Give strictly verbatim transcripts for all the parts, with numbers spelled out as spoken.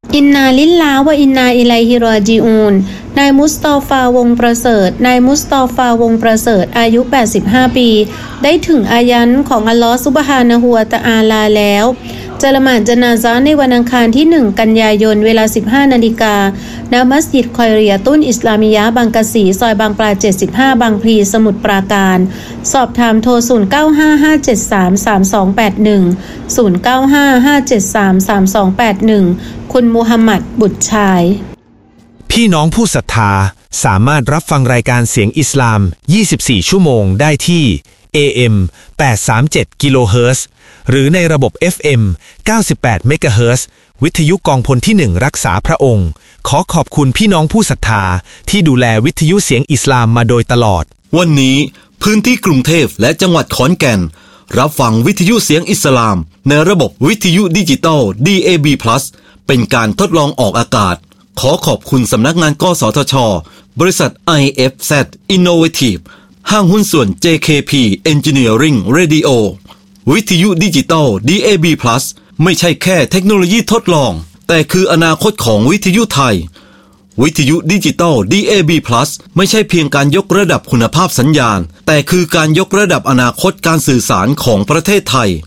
อินนาลิลลาฮ์วะอินนาอิลัยฮิรอญิอูนนายมุสตอฟาวงประเสริฐนายมุสตอฟาวงประเสริฐอายุแปดสิบห้าปีได้ถึงอายันของอัลลอฮฺซุบฮานะฮูวะตะอาลาแล้วจะละหมาดญะนาซะห์ในวันอังคารที่หนึ่งกันยายนเวลา สิบห้านาฬิกา ณ มัสยิดคอยริยะตุนอิสลามิยะห์บางกะสีซอยบางปลาเจ็ดสิบห้าบางพลีสมุทรปราการสอบถามโทรศูนย์ เก้า ห้า ห้า เจ็ด สาม สาม สอง แปด หนึ่ง ศูนย์ เก้า ห้า ห้า เจ็ด สาม สาม สอง แปด หนึ่งคุณมูฮัมหมัดบุตรชายพี่น้องผู้ศรัทธาสามารถรับฟังรายการเสียงอิสลามยี่สิบสี่ชั่วโมงได้ที่ เอ เอ็ม แปดสามเจ็ด กิโลเฮิรตซ์หรือในระบบ เอฟ เอ็ม เก้าสิบแปด เมกะเฮิรตซ์วิทยุกองพลที่หนึ่งรักษาพระองค์ขอขอบคุณพี่น้องผู้ศรัทธาที่ดูแลวิทยุเสียงอิสลามมาโดยตลอดวันนี้พื้นที่กรุงเทพและจังหวัดขอนแก่นรับฟังวิทยุเสียงอิสลามในระบบวิทยุดิจิตอล ดี เอ บี พลัส เป็นการทดลองออกอากาศขอขอบคุณสำนักงานกสทช.บริษัท ไอ เอฟ แซด Innovative ห้างหุ้นส่วน เจ เค พี Engineering Radio วิทยุดิจิตอล ดี เอ บี พลัส ไม่ใช่แค่เทคโนโลยีทดลองแต่คืออนาคตของวิทยุไทยวิทยุดิจิตอล ดี เอ บี พลัส ไม่ใช่เพียงการยกระดับคุณภาพสัญญาณแต่คือการยกระดับอนาคตการสื่อสารของประเทศไทย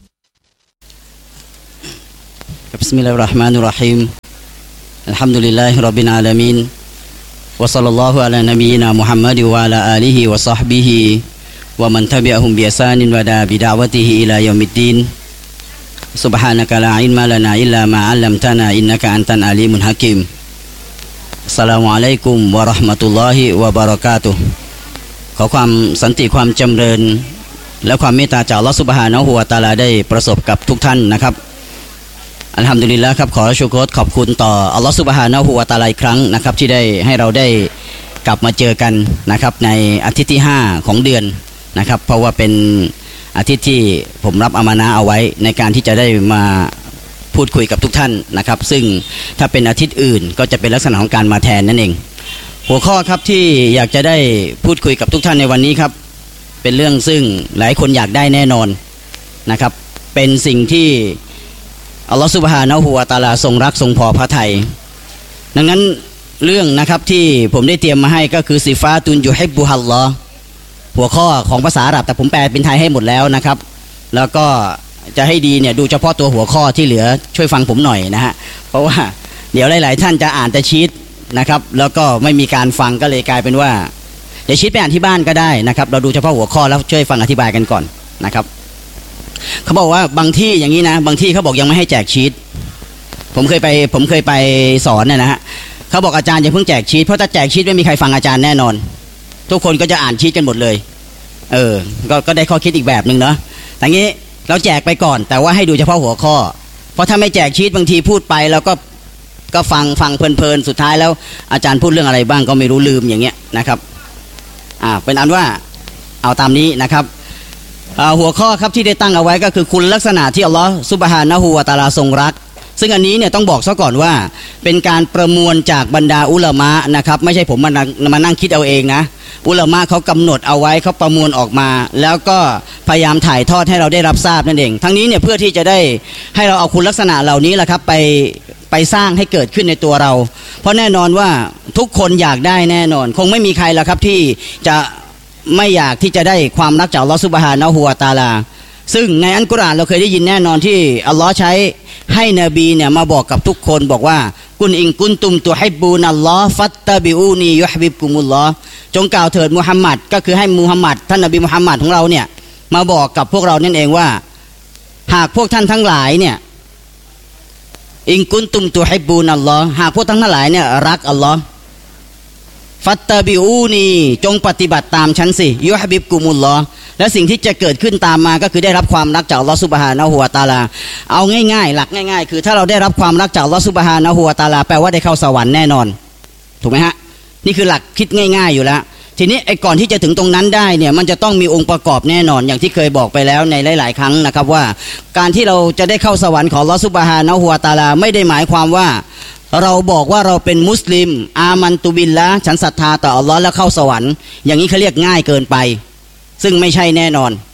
บิสมิลลาฮิรเราะห์มานิรเราะฮีมอัลฮัมดุลิลลาฮิร็อบบิลอาลามีนวะศ็อลลัลลอฮุอะลานบียินามุฮัมมัดวะอะลาอาลิฮิวะศอฮบิฮิวะมันตะบิอะฮุมบิอิห์ซานินวะดาบิดะวะติฮิอิลายอมิดดีนซุบฮานะกะลาอิลมะลานาอิลลามาอัลลัมตานาอินนะกะอันตัลอาลีมุลฮะกีมอัสสลามุอะลัยกุมวะเราะห์มะตุลลอฮิวะบะเราะกาตุฮ์ขอความสันติความจำเริญและความเมตตาจากอัลเลาะห์ซุบฮานะฮูวะตะอาลาได้ประสบกับทุกท่านนะครับอัลฮัมดุลิลละห์ครับขอชุกรขอบคุณต่ออัลเลาะห์ซุบฮานะฮูวะตะอาลาอีกครั้งนะครับที่ได้ให้เราได้กลับมาเจอกันนะครับในอาทิตย์ที่ห้าของเดือนนะครับเพราะว่าเป็นอาทิตย์ที่ผมรับอามานะห์เอาไว้ในการที่จะได้มาพูดคุยกับทุกท่านนะครับซึ่งถ้าเป็นอาทิตย์อื่นก็จะเป็นลักษณะของการมาแทนนั่นเองหัวข้อครับที่อยากจะได้พูดคุยกับทุกท่านในวันนี้ครับเป็นเรื่องซึ่งหลายคนอยากได้แน่นอนนะครับเป็นสิ่งที่อัลลอฮฺซุบฮานะฮูวะตะอาลาทรงรักทรงพอพระทัยดังนั้นเรื่องนะครับที่ผมได้เตรียมมาให้ก็คือซิฟาตุนยูฮิบบุฮัลลอฮ์หัวข้อของภาษาอาหรับแต่ผมแปลเป็นไทยให้หมดแล้วนะครับแล้วก็จะให้ดีเนี่ยดูเฉพาะตัวหัวข้อที่เหลือช่วยฟังผมหน่อยนะฮะเพราะว่าเดี๋ยวหลายๆท่านจะอ่านแต่ชีทนะครับแล้วก็ไม่มีการฟังก็เลยกลายเป็นว่าเดี๋ยวชีทไปอ่านที่บ้านก็ได้นะครับเราดูเฉพาะหัวข้อแล้วช่วยฟังอธิบายกันก่อนนะครับเขาบอกว่าบางที่อย่างนี้นะบางที่เขาบอกยังไม่ให้แจกชีทผมเคยไปผมเคยไปสอนเนี่ยนะฮะเขาบอกอาจารย์อย่าเพิ่งแจกชีทเพราะถ้าแจกชีทไม่มีใครฟังอาจารย์แน่นอนทุกคนก็จะอ่านชีทกันหมดเลยเออก็ก็ได้ข้อคิดอีกแบบนึงเนาะแต่งี้เราแจกไปก่อนแต่ว่าให้ดูเฉพาะหัวข้อเพราะถ้าไม่แจกชีทบางทีพูดไปแล้วก็ก็ฟังฟังเพลินๆสุดท้ายแล้วอาจารย์พูดเรื่องอะไรบ้างก็ไม่รู้ลืมอย่างเงี้ยนะครับอ่าเป็นอันว่าเอาตามนี้นะครับหัวข้อครับที่ได้ตั้งเอาไว้ก็คือคุณลักษณะที่อัลลอฮฺซุบฮานะฮูวะตะอาลาทรงรักซึ่งอันนี้เนี่ยต้องบอกซะก่อนว่าเป็นการประมวลจากบรรดาอุลามะนะครับไม่ใช่ผมมามานั่งคิดเอาเองนะอุลามะเขากำหนดเอาไว้เขาประมวลออกมาแล้วก็พยายามถ่ายทอดให้เราได้รับทราบนั่นเองทั้งนี้เนี่ยเพื่อที่จะได้ให้เราเอาคุณลักษณะเหล่านี้แหละครับไปไปสร้างให้เกิดขึ้นในตัวเราเพราะแน่นอนว่าทุกคนอยากได้แน่นอนคงไม่มีใครหรอกครับที่จะไม่อยากที่จะได้ความรักจากอัลลอฮฺซุบฮานะฮูวะตะอาลาซึ่งในอัลกุรอานเราเคยได้ยินแน่นอนที่อัลลอฮ์ใช้ให้นบีเนี่ยมาบอกกับทุกคนบอกว่ากุนอิงกุนตุมตุฮิบบูนัลลอฮ์ฟัตตะบิอูนียุฮิบกุมุลลอฮ์จงกล่าวเถิดมุฮัมมัดก็คือให้มุฮัมมัดท่านนบีมุฮัมมัดของเราเนี่ยมาบอกกับพวกเรานั่นเองว่าหากพวกท่านทั้งหลายเนี่ยอิงกุนตุมตุฮิบบูนัลลอฮ์หากพวกท่านทั้งหลายเนี่ยรักอัลลอฮ์ฟัตตะบิอูนีจงปฏิบัติตามฉันสิยุฮิบกุมุลลอฮ์และสิ่งที่จะเกิดขึ้นตามมาก็คือได้รับความรักจากอัลลอฮฺซุบฮานะฮูวะตะอาลาเอาง่ายๆหลักง่ายๆคือถ้าเราได้รับความรักจากอัลลอฮฺซุบฮานะฮูวะตะอาลาแปลว่าได้เข้าสวรรค์แน่นอนถูกไหมฮะนี่คือหลักคิดง่ายๆอยู่แล้วทีนี้ไอ้ก่อนที่จะถึงตรงนั้นได้เนี่ยมันจะต้องมีองค์ประกอบแน่นอนอย่างที่เคยบอกไปแล้วในหลายๆครั้งนะครับว่าการที่เราจะได้เข้าสวรรค์ของอัลลอฮฺซุบฮานะฮูวะตะอาลาไม่ได้หมายความว่าเราบอกว่าเราเป็นมุสลิมอามันตุบิลละฉันศรัทธาต่ออัลลอฮ์แล้วเข้าสวรรค์อย่างนี้เขาเรียกง่ายเกินไปซึ่งไม่ใช่แน่นอน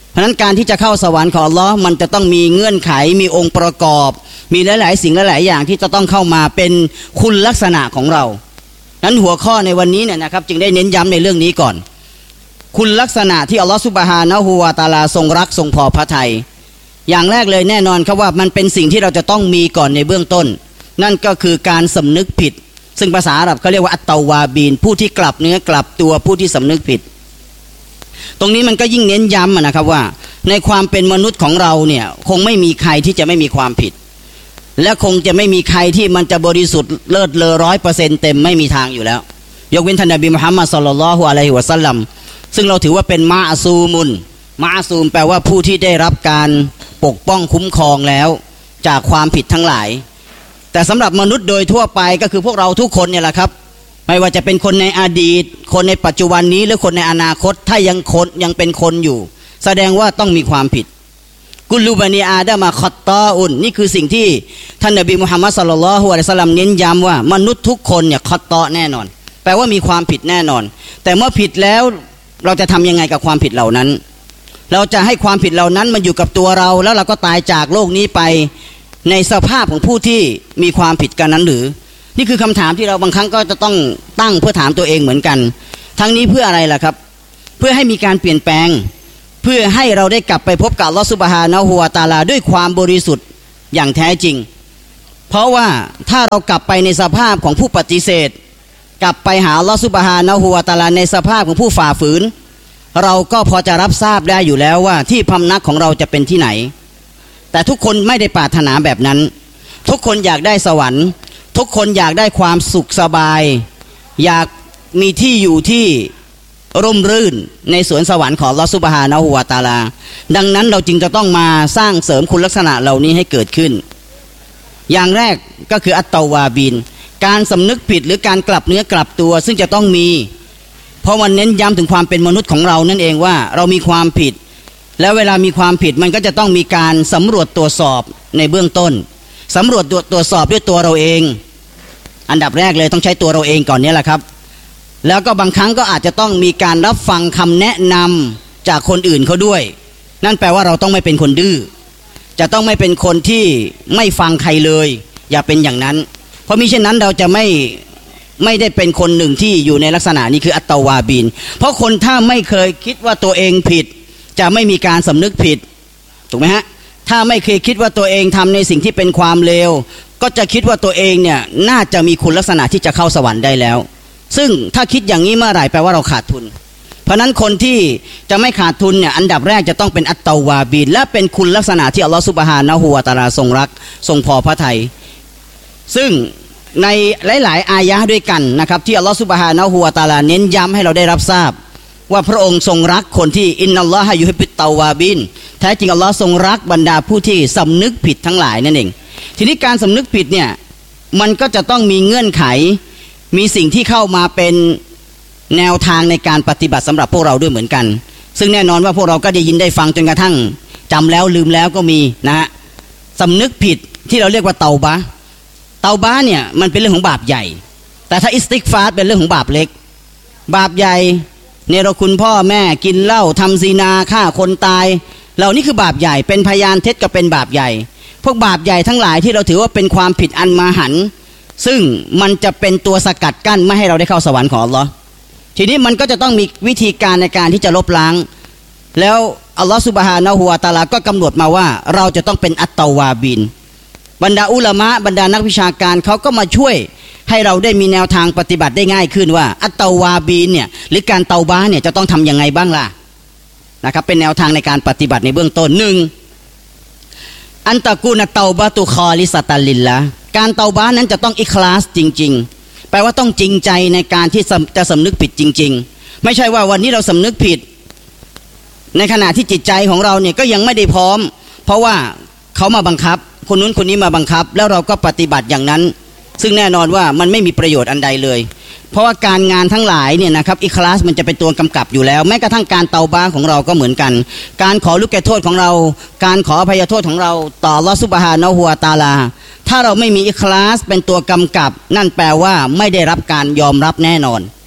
เพราะนั้นการที่จะเข้าสวรรค์ของอัลลอฮ์มันจะต้องมีเงื่อนไขมีองค์ประกอบมีหลายๆสิ่งหลายๆอย่างที่จะต้องเข้ามาเป็นคุณลักษณะของเรานั้นหัวข้อในวันนี้เนี่ยนะครับจึงได้เน้นย้ำในเรื่องนี้ก่อนคุณลักษณะที่อัลลอฮ์ซุบฮานะฮูวะตะอาลาทรงรักทรงพอพระทัยอย่างแรกเลยแน่นอนครับว่ามันเป็นสิ่งที่เราจะต้องมีก่อนในเบื้องต้นนั่นก็คือการสำนึกผิดซึ่งภาษาอาหรับเขาเรียกว่าอัตตาวาบีนผู้ที่กลับเนื้อกลับตัวผู้ที่สำนึกผิดตรงนี้มันก็ยิ่งเน้นย้ำนะครับว่าในความเป็นมนุษย์ของเราเนี่ยคงไม่มีใครที่จะไม่มีความผิดและคงจะไม่มีใครที่มันจะบริสุทธิ์เลิศเลอร้อยเปอร์เซ็นต์เต็มไม่มีทางอยู่แล้วยกเว้นท่านนบีมุฮัมมัดศ็อลลัลลอฮุอะลัยฮิวะซัลลัมซึ่งเราถือว่าเป็นมะอซูมุนมะอซูมแปลว่าผู้ที่ได้รับการปกป้องคุ้มครองแล้วจากความผิดทั้งหลายแต่สำหรับมนุษย์โดยทั่วไปก็คือพวกเราทุกคนเนี่ยแหละครับไม่ว่าจะเป็นคนในอดีตคนในปัจจุบันนี้หรือคนในอนาคตถ้ายังคนยังเป็นคนอยู่แสดงว่าต้องมีความผิดกุลูบานีอาดามาคอตตออุนนี่คือสิ่งที่ท่านนบีมุฮัมมัดศ็อลลัลลอฮุอะลัยฮิวะซัลลัมเน้นย้ำว่ามนุษย์ทุกคนเนี่ยคอตตอแน่นอนแปลว่ามีความผิดแน่นอนแต่เมื่อผิดแล้วเราจะทำยังไงกับความผิดเหล่านั้นเราจะให้ความผิดเหล่านั้นมันอยู่กับตัวเราแล้วเราก็ตายจากโลกนี้ไปในสภาพของผู้ที่มีความผิดกันนั้นหรือนี่คือคำถามที่เราบางครั้งก็จะต้องตั้งเพื่อถามตัวเองเหมือนกันทั้งนี้เพื่ออะไรล่ะครับเพื่อให้มีการเปลี่ยนแปลงเพื่อให้เราได้กลับไปพบกับอัลเลาะห์ซุบฮานะฮูวะตะอาลาด้วยความบริสุทธิ์อย่างแท้จริงเพราะว่าถ้าเรากลับไปในสภาพของผู้ปฏิเสธกลับไปหาอัลเลาะห์ซุบฮานะฮูวะตะอาลาในสภาพของผู้ฝ่าฝืนเราก็พอจะรับทราบได้อยู่แล้วว่าที่พำนักของเราจะเป็นที่ไหนแต่ทุกคนไม่ได้ปรารถนาแบบนั้นทุกคนอยากได้สวรรค์ทุกคนอยากได้ความสุขสบายอยากมีที่อยู่ที่ร่มรื่นในสวนสวรรค์ของอัลเลาะห์ซุบฮานะฮูวะตะอาลาดังนั้นเราจึงจะต้องมาสร้างเสริมคุณลักษณะเหล่านี้ให้เกิดขึ้นอย่างแรกก็คืออัตตาวาบินการสำนึกผิดหรือการกลับเนื้อกลับตัวซึ่งจะต้องมีเพราะมันเน้นย้ำถึงความเป็นมนุษย์ของเรานั่นเองว่าเรามีความผิดแล้วเวลามีความผิดมันก็จะต้องมีการสำรวจตรวจสอบในเบื้องต้นสำรวจตรวจสอบด้วยตัวเราเองอันดับแรกเลยต้องใช้ตัวเราเองก่อนนี้แหละครับแล้วก็บางครั้งก็อาจจะต้องมีการรับฟังคำแนะนำจากคนอื่นเขาด้วยนั่นแปลว่าเราต้องไม่เป็นคนดื้อจะต้องไม่เป็นคนที่ไม่ฟังใครเลยอย่าเป็นอย่างนั้นเพราะมิเช่นนั้นเราจะไม่ไม่ได้เป็นคนหนึ่งที่อยู่ในลักษณะนี้คืออัตตาวาบินเพราะคนถ้าไม่เคยคิดว่าตัวเองผิดจะไม่มีการสำนึกผิดถูกไหมฮะถ้าไม่เคยคิดว่าตัวเองทำในสิ่งที่เป็นความเลวก็จะคิดว่าตัวเองเนี่ยน่าจะมีคุณลักษณะที่จะเข้าสวรรค์ได้แล้วซึ่งถ้าคิดอย่างนี้เมื่อไหร่แปลว่าเราขาดทุนเพราะนั้นคนที่จะไม่ขาดทุนเนี่ยอันดับแรกจะต้องเป็นอัตตาวาบินและเป็นคุณลักษณะที่อัลลอฮฺซุบฮานะฮูวะตะอาลาทรงรักทรงพอพระทัยซึ่งในหลายๆอายะห์ด้วยกันนะครับที่อัลลอฮฺซุบฮานะฮูวะตะอาลาเน้นย้ำให้เราได้รับทราบว่าพระองค์ทรงรักคนที่อินนัลลอฮะยุฮิบบุตตาวาบินแท้จริงอัลลอฮ์ทรงรักบรรดาผู้ที่สำนึกผิดทั้งหลายนั่นเองทีนี้การสำนึกผิดเนี่ยมันก็จะต้องมีเงื่อนไขมีสิ่งที่เข้ามาเป็นแนวทางในการปฏิบัติสำหรับพวกเราด้วยเหมือนกันซึ่งแน่นอนว่าพวกเราก็ได้ยินได้ฟังจนกระทั่งจำแล้วลืมแล้วก็มีนะฮะสำนึกผิดที่เราเรียกว่าเตาบะเตาบะเนี่ยมันเป็นเรื่องของบาปใหญ่แต่ถ้าอิสติกฟาร์เป็นเรื่องของบาปเล็กบาปใหญ่เนรคุณพ่อแม่กินเหล้าทำซีนาฆ่าคนตายเหล่านี้คือบาปใหญ่เป็นพยานเท็จก็เป็นบาปใหญ่พวกบาปใหญ่ทั้งหลายที่เราถือว่าเป็นความผิดอันมหันต์ซึ่งมันจะเป็นตัวสกัดกั้นไม่ให้เราได้เข้าสวรรค์ของอัลลอฮ์ทีนี้มันก็จะต้องมีวิธีการในการที่จะลบล้างแล้วอัลลอฮ์ซุบฮานะฮูวะตะอาลาก็กำหนดมาว่าเราจะต้องเป็นอัตตาวาบินบรรดาอุลามะบรรดานักวิชาการเขาก็มาช่วยให้เราได้มีแนวทางปฏิบัติได้ง่ายขึ้นว่าอัตตาวาบีนเนี่ยหรือการเตาบะเนี่ยจะต้องทำยังไงบ้างล่ะนะครับเป็นแนวทางในการปฏิบัติในเบื้องต้นหนึ่งอันตะกูนะเตาบะตุคอลิสตัลลิลละการเตาบะนั้นจะต้องอิคลาสจริงๆแปลว่าต้องจริงใจในการที่จะสำนึกผิดจริงๆไม่ใช่ว่าวันนี้เราสำนึกผิดในขณะที่จิตใจของเราเนี่ยก็ยังไม่ได้พร้อมเพราะว่าเขามาบังคับคนนู้นคนนี้มาบังคับแล้วเราก็ปฏิบัติอย่างนั้นซึ่งแน่นอนว่ามันไม่มีประโยชน์อันใดเลยเพราะว่าการงานทั้งหลายเนี่ยนะครับอิคลาสมันจะเป็นตัวกำกับอยู่แล้วแม้กระทั่งการเตาบะของเราก็เหมือนกันการขอลุกแก่โทษของเราการขออภัยโทษของเราต่ออัลเลาะห์ซุบฮานะฮูวะตะอาลาถ้าเราไม่มีอิคลาสเป็นตัวกำกับนั่นแปลว่าไม่ได้รับการยอมรับแน่นอนเพ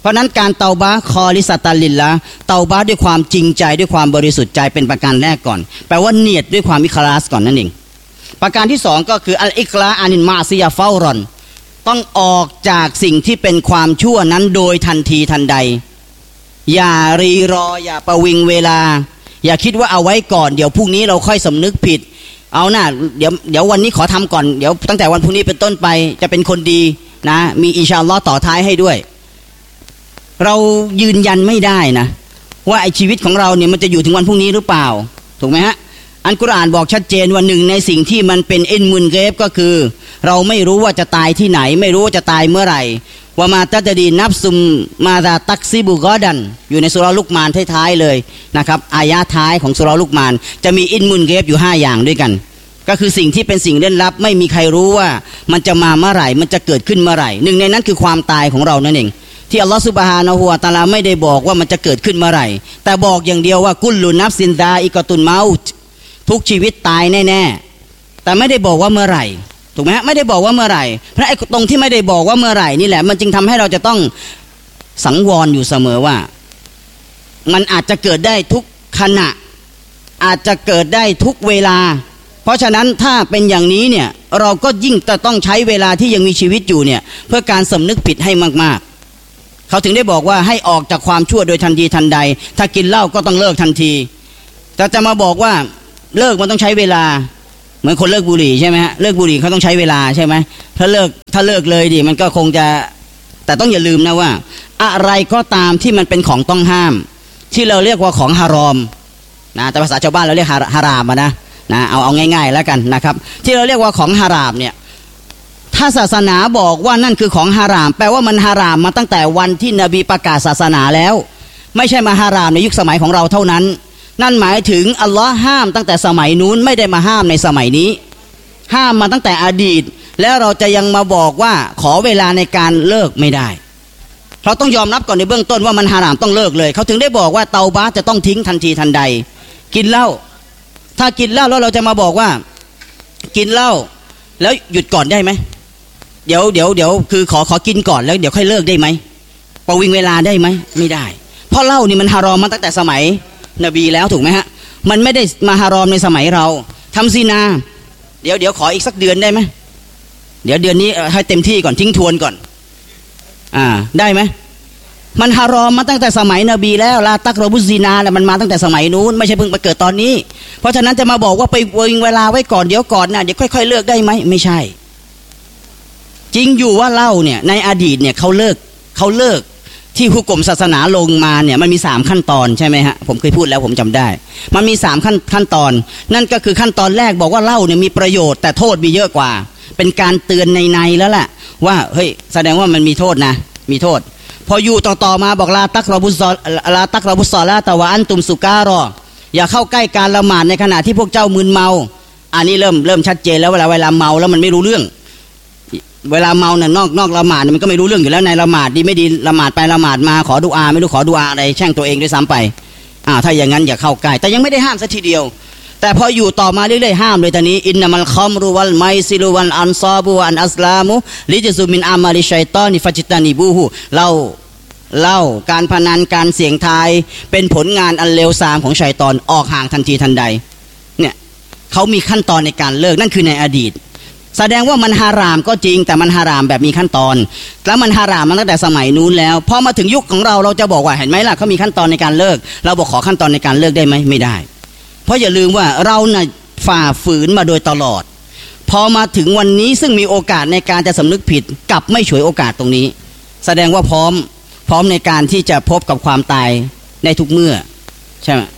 ราะนั้นการเตาบะคอลิสตัลลิลละเตาบะด้วยความจริงใจด้วยความบริสุทธิ์ใจเป็นประการแรกก่อนแปลว่าเนียดด้วยความอิคลาสก่อนนั่นเองประการที่สองก็คืออัลอิกลาอานินมาซิยาฟารอนต้องออกจากสิ่งที่เป็นความชั่วนั้นโดยทันทีทันใดอย่ารีรออย่าประวิงเวลาอย่าคิดว่าเอาไว้ก่อนเดี๋ยวพรุ่งนี้เราค่อยสำนึกผิดเอาหน้าเดี๋ยวเดี๋ยววันนี้ขอทำก่อนเดี๋ยวตั้งแต่วันพรุ่งนี้เป็นต้นไปจะเป็นคนดีนะมีอินชาอัลลอฮ์ต่อท้ายให้ด้วยเรายืนยันไม่ได้นะว่าไอชีวิตของเราเนี่ยมันจะอยู่ถึงวันพรุ่งนี้หรือเปล่าถูกไหมฮะอันกุรอานบอกชัดเจนว่าหนึ่งในสิ่งที่มันเป็นอินมุนเกฟก็คือเราไม่รู้ว่าจะตายที่ไหนไม่รู้ว่าจะตายเมื่อไหร่ว่ามาตัดดีนับซุมมาดาตักซิบุกอดันอยู่ในสุราลุกมานท้ายๆเลยนะครับอายะท้ายของสุราลุกมานจะมีอินมุนเกฟอยู่ห้าอย่างด้วยกันก็คือสิ่งที่เป็นสิ่งเร้นลับไม่มีใครรู้ว่ามันจะมาเมื่อไหร่มันจะเกิดขึ้นเมื่อไหร่หนึ่งในนั้นคือความตายของเรานั่นเองที่อัลลอฮฺซุบฮานะฮูวะตะอาลาไม่ได้บอกว่ามันจะเกิดขึ้นเมื่อไหร่แต่บอกอย่างเดียวว่ากุลลุนัฟซินดาอิกะตุนเมาต์ทุกชีวิตตายแน่ๆแต่ไม่ได้บอกว่าเมื่อไหร่ถูกไหมฮะไม่ได้บอกว่าเมื่อไหร่เพราะไอ้ตรงที่ไม่ได้บอกว่าเมื่อไหร่นี่แหละมันจึงทำให้เราจะต้องสังวรอยู่เสมอว่ามันอาจจะเกิดได้ทุกขณะอาจจะเกิดได้ทุกเวลาเพราะฉะนั้นถ้าเป็นอย่างนี้เนี่ยเราก็ยิ่งจะต้องใช้เวลาที่ยังมีชีวิตอยู่เนี่ยเพื่อการสำนึกผิดให้มากๆเขาถึงได้บอกว่าให้ออกจากความชั่วโดยทันทีทันใดถ้ากินเหล้าก็ต้องเลิกทันทีแต่จะมาบอกว่าเลิกมันต้องใช้เวลาเหมือนคนเลิกบุหรี่ใช่ไหมฮะเลิกบุหรี่เขาต้องใช้เวลาใช่ไหมถ้าเลิกถ้าเลิกเลยดิมันก็คงจะแต่ต้องอย่าลืมนะว่าอะไรก็ตามที่มันเป็นของต้องห้ามที่เราเรียกว่าของฮารอมนะแต่ภาษาชาวบ้านเราเรียกฮารามนะนะเอาเอาง่ายๆแล้วกันนะครับที่เราเรียกว่าของฮารามเนี่ยถ้าศาสนาบอกว่านั่นคือของฮารามแปลว่ามันฮารามมาตั้งแต่วันที่นบีประกาศศาสนาแล้วไม่ใช่มาฮารามในยุคสมัยของเราเท่านั้นนั่นหมายถึงอัลลอฮ์ห้ามตั้งแต่สมัยนู้นไม่ได้มาห้ามในสมัยนี้ห้ามมาตั้งแต่อดีตแล้วเราจะยังมาบอกว่าขอเวลาในการเลิกไม่ได้เราต้องยอมรับก่อนในเบื้องต้นว่ามันฮารามต้องเลิกเลยเขาถึงได้บอกว่าเตาบะจะต้องทิ้งทันทีทันใดกินเหล้าถ้ากินเหล้าแล้วเราจะมาบอกว่ากินเหล้าแล้วหยุดก่อนได้ไหมเดี๋ยวเดี๋ยวเดี๋ยวคือขอขอกินก่อนแล้วเดี๋ยวค่อยเลิกได้ไหมประวิงเวลาได้ไหมไม่ได้เพราะเหล้านี่มันฮารอมมาตั้งแต่สมัยนบีแล้วถูกไหมฮะมันไม่ได้มาฮารอมในสมัยเราทำซีนาเดี๋ยวเดี๋ยวขออีกสักเดือนได้ไหมเดี๋ยวเดือนนี้ให้เต็มที่ก่อนทิ้งทวนก่อนอ่าได้ไหมมันฮารอมมาตั้งแต่สมัยนบีแล้วลาตักรบุซีนาเนี่ยมันมาตั้งแต่สมัยนู้นไม่ใช่เพิ่งมาเกิดตอนนี้เพราะฉะนั้นจะมาบอกว่าไปวิงเวลาไว้ก่อนเดี๋ยวก่อนนะเดี๋ยวค่อยๆเลิกได้ไหมไม่ใช่จริงอยู่ว่าเหล้าเนี่ยในอดีตเนี่ยเขาเลิกเขาเลิกที่ผู้กรมศาสนาลงมาเนี่ยมันมีสามขั้นตอนใช่ไหมฮะผมเคยพูดแล้วผมจำได้มันมีสามขั้นขั้นตอนนั่นก็คือขั้นตอนแรกบอกว่าเหล้าเนี่ยมีประโยชน์แต่โทษมีเยอะกว่าเป็นการเตือนในในแล้วแหละว่าเฮ้ยแสดงว่ามันมีโทษนะมีโทษพออยู่ต่อๆมาบอกลาตักรบุซอลาตักรบุซอลาตะวะอันตุมสุการออย่าเข้าใกล้การละหมาดในขณะที่พวกเจ้ามึนเมาอันนี้เริ่มเริ่มชัดเจนแล้วเวลาเวลาเมาแล้วมันไม่รู้เรื่องเวลาเมาเนี่ยนอกนอกละหมาดมันก็ไม่รู้เรื่องอยู่แล้วในละหมาดดีไม่ดีละหมาดไปละหมาดมาขอดุอาไม่รู้ขอดุอาอะไรแช่งตัวเองด้วยซ้ำไปอ่าถ้าอย่างนั้นอย่าเข้าใกล้แต่ยังไม่ได้ห้ามสักทีเดียวแต่พออยู่ต่อมาเรื่อยๆห้ามเลยตอนนี้อินนามัลคอมรุวัลไมซิลุวัลอันซอบุอันอัสลามุลิจซุมินอามาลิชัยตอนิฟัจิตานิบูฮูเล่าเล่าการพนันการเสี่ยงทายเป็นผลงานอันเลวทรามของชัยฏอนออกห่างทันทีทันใดเนี่ยเขามีขั้นตอนในการเลิกนั่นคือในอดีตแสดงว่ามันฮารามก็จริงแต่มันฮารามแบบมีขั้นตอนแล้วมันฮารามมาตั้งแต่สมัยนู้นแล้วพอมาถึงยุคของเราเราจะบอกว่าเห็นไหมล่ะเขามีขั้นตอนในการเลิกเราบอกขอขั้นตอนในการเลิกได้ไหมไม่ได้เพราะอย่าลืมว่าเราน่ะฝ่าฝืนมาโดยตลอดพอมาถึงวันนี้ซึ่งมีโอกาสในการจะสำนึกผิดกลับไม่ฉวยโอกาสตรงนี้แสดงว่าพร้อมพร้อมในการที่จะพบกับความตายในทุกเมื่อใช่ไหม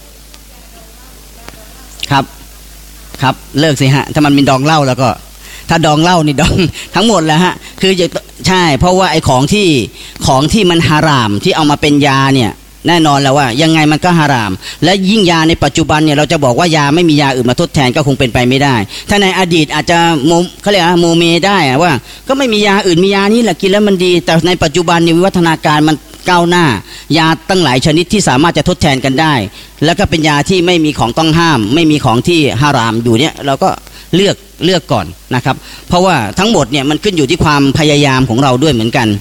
ครับครับเลิกสิฮะถ้ามันมีดองเหล้าแล้วก็ถ้าดองเหล้านี่ดองทั้งหมดแล้วฮะคือใช่เพราะว่าไอ้ของที่ของที่มันฮารามที่เอามาเป็นยาเนี่ยแน่นอนแล้วว่ายังไงมันก็ฮารามและยิ่งยาในปัจจุบันเนี่ยเราจะบอกว่ายาไม่มียาอื่นมาทดแทนก็คงเป็นไปไม่ได้ถ้าในอดีตอาจจะโมเขาเรียกว่าโมเมได้ว่าก็ไม่มียาอื่นมียานี้แหละกินแล้วมันดีแต่ในปัจจุบันเนี่ยวิวัฒนาการมันก้าวหน้ายาตั้งหลายชนิดที่สามารถจะทดแทนกันได้แล้วก็เป็นยาที่ไม่มีของต้องห้ามไม่มีของที่ฮารามอยู่เนี่ยเราก็เลือกเลือกก่อนนะครับเพราะว่าทั้งหมดเนี่ยมันขึ้นอยู่ที่ความพยายามของเราด้วยเหมือนกัน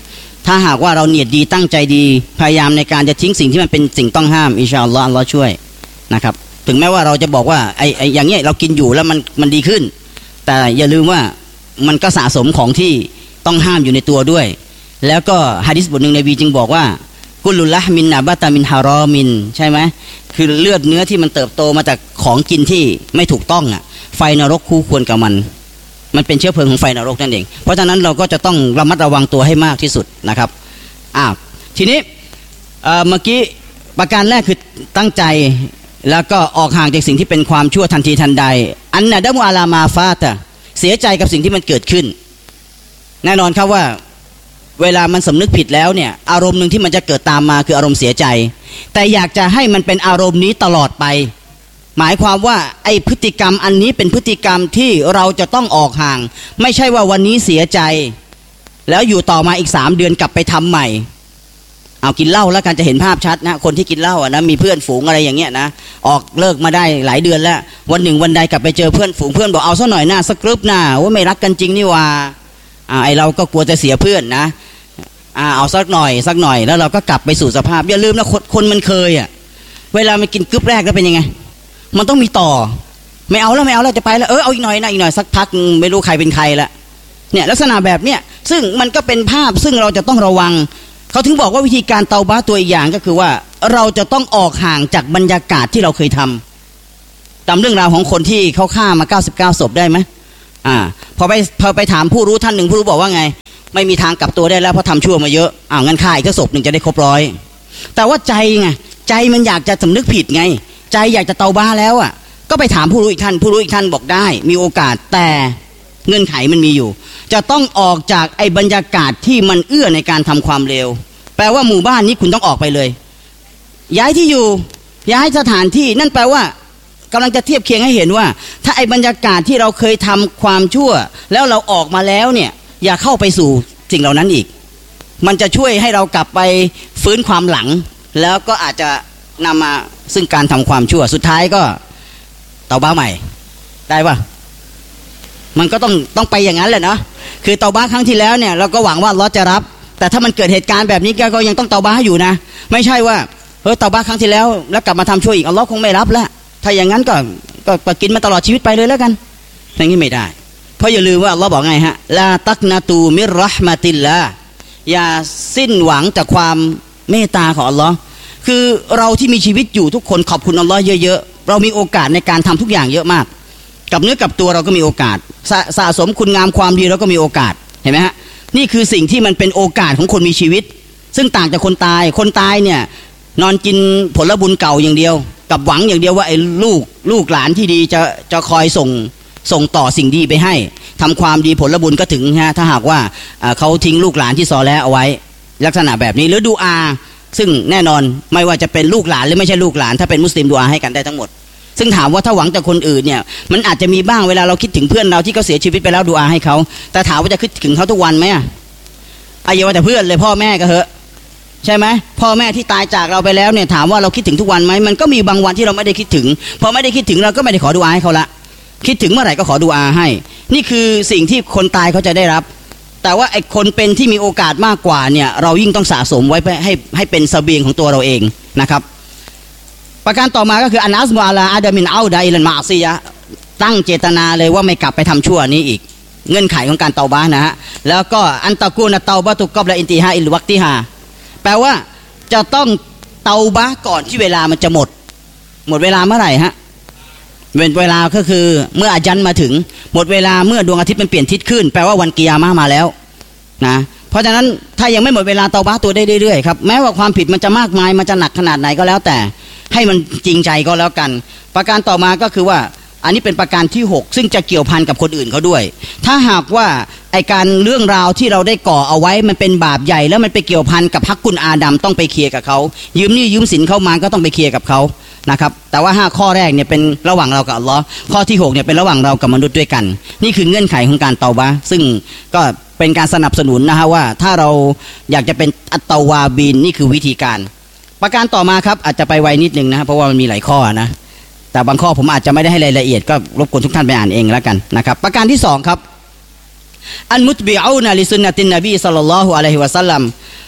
ถ้าหากว่าเราเนียดดีตั้งใจดีพยายามในการจะทิ้งสิ่งที่มันเป็นสิ่งต้องห้ามอินชาอัลลอฮ์อัลลอฮ์ช่วยนะครับถึงแม้ว่าเราจะบอกว่าไอ้ไอ้อย่างเงี้ยเรากินอยู่แล้วมันมันดีขึ้นแต่อย่าลืมว่ามันก็สะสมของที่ต้องห้ามอยู่ในตัวด้วยแล้วก็หะดีษบทหนึ่งนบีจึงบอกว่ากุลุลละมินนะบะตามินฮารอมินใช่ไหมคือเลือดเนื้อที่มันเติบโตมาจากของกินที่ไม่ถูกต้องอ่ะไฟนรกคู่ควรกับมันมันเป็นเชื้อเพลิงของไฟนรกนั่นเองเพราะฉะนั้นเราก็จะต้องระมัดระวังตัวให้มากที่สุดนะครับอ้าวทีนี้เอ่อเมื่อกี้ประการแรกคือตั้งใจแล้วก็ออกห่างจากสิ่งที่เป็นความชั่วทันทีทันใดอันนะดะมุอาลามาฟาตะเสียใจกับสิ่งที่มันเกิดขึ้นแน่นอนครับว่าเวลามันสำนึกผิดแล้วเนี่ยอารมณ์หนึ่งที่มันจะเกิดตามมาคืออารมณ์เสียใจแต่อยากจะให้มันเป็นอารมณ์นี้ตลอดไปหมายความว่าไอ้พฤติกรรมอันนี้เป็นพฤติกรรมที่เราจะต้องออกห่างไม่ใช่ว่าวันนี้เสียใจแล้วอยู่ต่อมาอีกสามเดือนกลับไปทำใหม่เอากินเหล้าแล้วกันจะเห็นภาพชัดนะคนที่กินเหล้าอ่ะนะมีเพื่อนฝูงอะไรอย่างเงี้ยนะออกเลิกมาได้หลายเดือนแล้ววันหนึ่งวันใดกลับไปเจอเพื่อนฝูงเพื่อนบอกเอาซะหน่อยหน้าสักกรึบหน้าว่าไม่รักกันจริงนี่ว่าอ่าไอเราก็กลัวจะเสียเพื่อนนะอ่าเอาสักหน่อยสักหน่อยแล้วเราก็กลับไปสู่สภาพอย่าลืมนะคนคนมันเคยอ่ะเวลามันกินกรึบแรกแล้วเป็นยังไงมันต้องมีต่อไม่เอาแล้วไม่เอาแล้วจะไปแล้วเออเอาอีกหน่อยนะอีกหน่อยสักพักไม่รู้ใครเป็นใครละเนี่ยลักษณะแบบเนี้ยซึ่งมันก็เป็นภาพซึ่งเราจะต้องระวังเขาถึงบอกว่าวิธีการเตาบะตัวอีกอย่างก็คือว่าเราจะต้องออกห่างจากบรรยากาศที่เราเคยทำตามเรื่องราวของคนที่เขาฆ่ามาเก้าสิบเก้าศพได้ไหมอ่าพอไปพอไปถามผู้รู้ท่านหนึ่งผู้รู้บอกว่าไงไม่มีทางกลับตัวได้แล้วเพราะทำชั่วมาเยอะอ้าวงั้นฆ่าอีกศพหนึ่งจะได้ครบร้อยแต่ว่าใจไงใจมันอยากจะสำนึกผิดไงใจอยากจะเตาบะแล้วอ่ะก็ไปถามผู้รู้อีกท่านผู้รู้อีกท่านบอกได้มีโอกาสแต่เงื่อนไขมันมีอยู่จะต้องออกจากไอ้บรรยากาศที่มันเอื้อในการทำความเลวแปลว่าหมู่บ้านนี้คุณต้องออกไปเลยย้ายที่อยู่ย้ายสถานที่นั่นแปลว่ากำลังจะเทียบเคียงให้เห็นว่าถ้าไอ้บรรยากาศที่เราเคยทำความชั่วแล้วเราออกมาแล้วเนี่ยอย่าเข้าไปสู่สิ่งเหล่านั้นอีกมันจะช่วยให้เรากลับไปฟื้นความหลังแล้วก็อาจจะนำมาซึ่งการทำความชั่วสุดท้ายก็เตาบ้าใหม่ได้ปะมันก็ต้องต้องไปอย่างนั้นแหละเนาะคือเตาบ้าครั้งที่แล้วเนี่ยเราก็หวังว่าอัลเลาะห์จะรับแต่ถ้ามันเกิดเหตุการณ์แบบนี้ก็ยังต้องเตาบ้าอยู่นะไม่ใช่ว่าเฮ้ยเตาบ้าครั้งที่แล้วแล้วกลับมาทำชั่วอีกอัลเลาะห์คงไม่รับแล้วถ้าอย่างนั้นก็ก็กินมาตลอดชีวิตไปเลยแล้วกันอย่างนี้ไม่ได้เพราะอย่าลืมว่าอัลเลาะห์บอกไงฮะลาตักนาตูมิรเราะห์มะติลลาห์อย่าสิ้นหวังจากความเมตตาของอัลเลาะห์คือเราที่มีชีวิตอยู่ทุกคนขอบคุณอัลเลาะห์เยอะๆเรามีโอกาสในการทำทุกอย่างเยอะมากกับเนื้อกับตัวเราก็มีโอกาสสะสะสมคุณงามความดีเราก็มีโอกาสเห็นไหมฮะนี่คือสิ่งที่มันเป็นโอกาสของคนมีชีวิตซึ่งต่างจากคนตายคนตายเนี่ยนอนกินผลบุญเก่าอย่างเดียวกับหวังอย่างเดียวว่าไอ้ลูกลูกหลานที่ดีจะจะคอยส่งส่งต่อสิ่งดีไปให้ทำความดีผลบุญก็ถึงฮะถ้าหากว่าเขาทิ้งลูกหลานที่ซอแล้วเอาไว้ลักษณะแบบนี้หรือดูอาซึ่งแน่นอนไม่ว่าจะเป็นลูกหลานหรือไม่ใช่ลูกหลานถ้าเป็นมุสลิมดูอาให้กันได้ทั้งหมดซึ่งถามว่าถ้าหวังแต่คนอื่นเนี่ยมันอาจจะมีบ้างเวลาเราคิดถึงเพื่อนเราที่เขาเสียชีวิตไปแล้วดูอาให้เขาแต่ถามว่าจะคิดถึงเขาทุกวันไหมอ่ะอายุว่าแต่เพื่อนเลยพ่อแม่ก็เหอะใช่ไหมพ่อแม่ที่ตายจากเราไปแล้วเนี่ยถามว่าเราคิดถึงทุกวันไหมมันก็มีบางวันที่เราไม่ได้คิดถึงพอไม่ได้คิดถึงเราก็ไม่ได้ขอดูอาให้เขาละคิดถึงเมื่อไหร่ก็ขอดูอาให้นี่คือสิ่งที่คนตายเขาจะได้รับแต่ว่าไอ้คนเป็นที่มีโอกาสมากกว่าเนี่ยเรายิ่งต้องสะสมไว้ให้ให้เป็นเสบียงของตัวเราเองนะครับประการต่อมาก็คืออันอัสมุอาลาอาดามินเอาไดลันมาอัซียะตั้งเจตนาเลยว่าไม่กลับไปทำชั่วนี้อีกเงื่อนไขของการเตาบะนะฮะแล้วก็อันตะกูนะเตาบะตุกอบละอินติฮาอิลวักติฮาแปลว่าจะต้องเตาบะก่อนที่เวลามันจะหมดหมดเวลาเมื่อไหร่ฮะเวลาก็คือเมื่ออาจันมาถึงหมดเวลาเมื่อดวงอาทิตย์มันเปลี่ยนทิศขึ้นแปลว่าวันกิยามะห์มาแล้วนะเพราะฉะนั้นถ้ายังไม่หมดเวลาเตาบะตัวได้เรื่อยๆครับแม้ว่าความผิดมันจะมากมายมันจะหนักขนาดไหนก็แล้วแต่ให้มันจริงใจก็แล้วกันประการต่อมาก็คือว่าอันนี้เป็นประการที่หกซึ่งจะเกี่ยวพันกับคนอื่นเขาด้วยถ้าหากว่าไอการเรื่องราวที่เราได้ก่อเอาไว้มันเป็นบาปใหญ่แล้วมันไปเกี่ยวพันกับฮักกุลอาดัมต้องไปเคลียร์กับเขายืมหนี้ยืมสินเข้ามาก็ต้องไปเคลียร์กับเขานะครับแต่ว่าห้าข้อแรกเนี่ยเป็นระหว่างเรากับอัลลอฮ์ข้อที่หกเนี่ยเป็นระหว่างเรากับมนุษย์ด้วยกันนี่คือเงื่อนไขของการเตาบะซึ่งก็เป็นการสนับสนุนนะฮะว่าถ้าเราอยากจะเป็นอัตตาวาบินนี่คือวิธีการประการต่อมาครับอาจจะไปไวนิดนึงนะเพราะว่ามันมีหลายข้อนะแต่บางข้อผมอาจจะไม่ได้ให้รายละเอียดก็รบกวนทุกท่านไปอ่านเองแล้วกันนะครับประการที่สองครับอันมุตบิอูนะลิซุนนะตินนบีศ็อลลัลลอฮุอะลัยฮิวะซัลลัม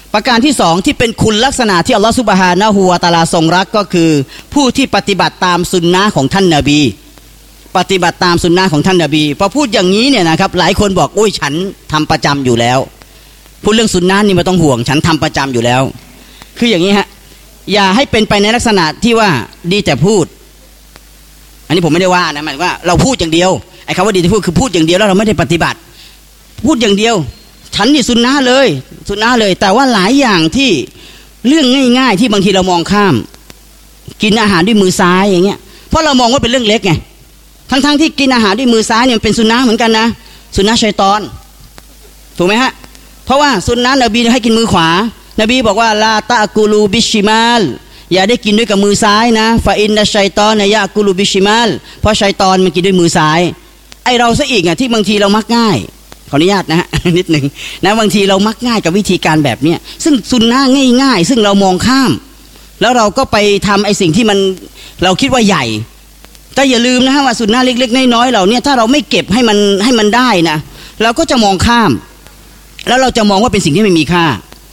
ประการที่สองที่เป็นคุณลักษณะที่อัลลอฮฺซุบฮานะฮูวะตะอาลาทรงรักก็คือผู้ที่ปฏิบัติตามสุนนะของท่านนบีปฏิบัติตามสุนนะของท่านนบีพอพูดอย่างนี้เนี่ยนะครับหลายคนบอกโอ้ยฉันทำประจำอยู่แล้วพูดเรื่องสุนนะนี่ไม่ต้องห่วงฉันทำประจำอยู่แล้วคืออย่างนี้ฮะอย่าให้เป็นไปในลักษณะที่ว่าดีแต่พูดอันนี้ผมไม่ได้ว่านะหมายว่าเราพูดอย่างเดียวไอ้คำว่าดีแต่พูดคือพูดอย่างเดียวแล้วเราไม่ได้ปฏิบัติพูดอย่างเดียวฉันนี่สุนนะเลยสุนนะเลยแต่ว่าหลายอย่างที่เรื่องง่ายๆที่บางทีเรามองข้ามกินอาหารด้วยมือซ้ายอย่างเงี้ยเพราะเรามองว่าเป็นเรื่องเล็กไงทั้งๆที่กินอาหารด้วยมือซ้ายเนี่ยเป็นสุนนะเหมือนกันนะสุนนะชัยฏอนถูกไหมฮะเพราะว่าสุนนะนบีให้กินมือขวานบีบอกว่าลาตะกูลูบิชิมาลอย่าได้กินด้วยกับมือซ้ายนะฟาอินนะชัยฏอนยะกูลูบิชิมาลเพราะชัยฏอนมันกินด้วยมือซ้ายไอเราซะอีกอ่ะที่บางทีเรามักง่ายขออนุญาตนะฮะ นิดหนึ่งนะบางทีเรามักง่ายกับวิธีการแบบเนี้ยซึ่งสุนนะง่ายๆซึ่งเรามองข้ามแล้วเราก็ไปทำไอสิ่งที่มันเราคิดว่าใหญ่แต่อย่าลืมนะฮะว่าสุนนะเล็กๆน้อยๆเราเนี่ยถ้าเราไม่เก็บให้มันให้มันได้นะเราก็จะมองข้ามแล้วเราจะมองว่าเป็นสิ่งที่ไม่มีค่า